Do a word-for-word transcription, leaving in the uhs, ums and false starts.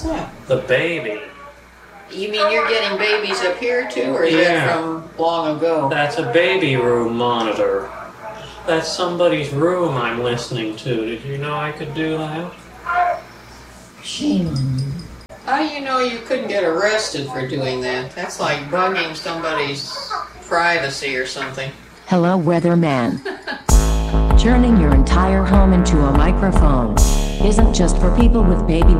What's that? The baby. You mean you're getting babies up here too, or is Yeah. that from long ago? That's a baby room monitor. That's somebody's room I'm listening to. Did you know I could do that? Shame on you. How do you know you couldn't get arrested for doing that? That's like bugging somebody's privacy or something. Hello, weatherman. Turning your entire home into a microphone isn't just for people with baby